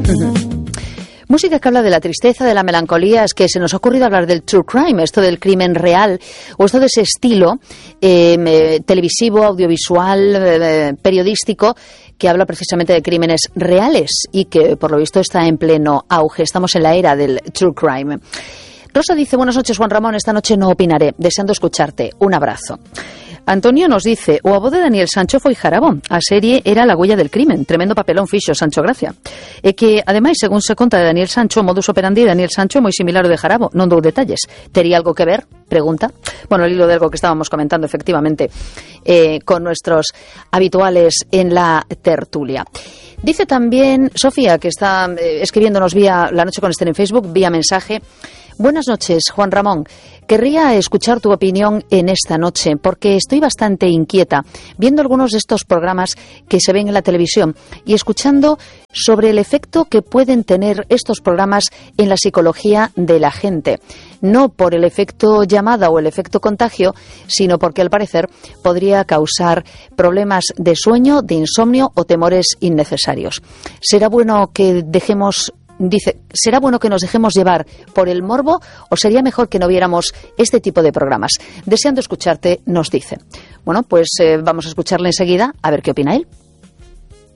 Música que habla de la tristeza, de la melancolía. Es que se nos ha ocurrido hablar del true crime, esto del crimen real, o esto de ese estilo televisivo, audiovisual, periodístico, que habla precisamente de crímenes reales y que, por lo visto, está en pleno auge. Estamos en la era del true crime. Rosa dice: buenas noches, Juan Ramón, esta noche no opinaré, deseando escucharte. Un abrazo. Antonio nos dice: o a voz de Daniel Sancho foi jarabo, a serie era La huella del crimen, tremendo papelón fixo Sancho Gracia, e que ademais, según se conta de Daniel Sancho, o modus operandi de Daniel Sancho é moi similar ao de Jarabo, non dou detalles. Tería algo que ver? Pregunta. Bueno, el hilo de algo que estábamos comentando efectivamente con nuestros habituales en la tertulia. Dice también Sofía, que está escribiéndonos vía La Noche con Esther en Facebook, vía mensaje: buenas noches, Juan Ramón. Querría escuchar tu opinión en esta noche, porque estoy bastante inquieta viendo algunos de estos programas que se ven en la televisión y escuchando sobre el efecto que pueden tener estos programas en la psicología de la gente. No por el efecto llamada o el efecto contagio, sino porque al parecer podría causar problemas de sueño, de insomnio o temores innecesarios. ¿Será bueno que dejemos... Dice, ¿será bueno que nos dejemos llevar por el morbo o sería mejor que no viéramos este tipo de programas? Deseando escucharte, nos dice. Bueno, pues vamos a escucharle enseguida a ver qué opina él.